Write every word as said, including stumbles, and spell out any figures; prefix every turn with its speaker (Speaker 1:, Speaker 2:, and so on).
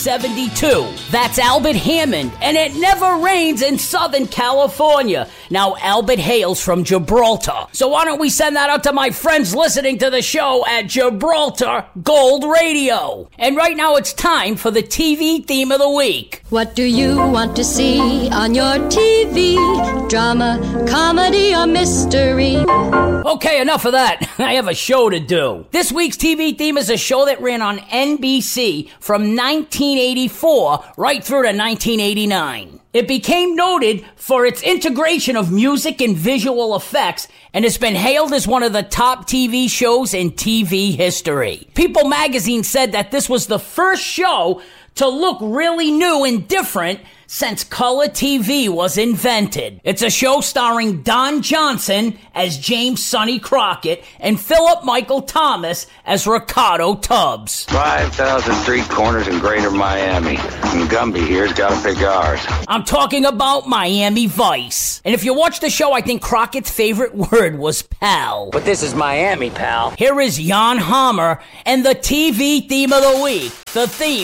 Speaker 1: seventy-two. That's Albert Hammond, and it never rains in Southern California. Now, Albert hails from Gibraltar. So why don't we send that out to my friends listening to the show at Gibraltar Gold Radio? And right now it's time for the T V theme of the week.
Speaker 2: What do you want to see on your T V? Drama, comedy, or mystery?
Speaker 1: Okay, enough of that. I have a show to do. This week's T V theme is a show that ran on N B C from nineteen eighty-four right through to nineteen eighty-nine. It became noted for its integration of music and visual effects, and it's been hailed as one of the top T V shows in T V history. People magazine said that this was the first show to look really new and different since color T V was invented. It's a show starring Don Johnson as James Sonny Crockett and Philip Michael Thomas as Ricardo Tubbs.
Speaker 3: five thousand street corners in greater Miami. And Gumby here's got to pick ours.
Speaker 1: I'm talking about Miami Vice. And if you watch the show, I think Crockett's favorite word was pal.
Speaker 4: But this is Miami, pal.
Speaker 1: Here is Jan Hammer and the T V theme of the week. The theme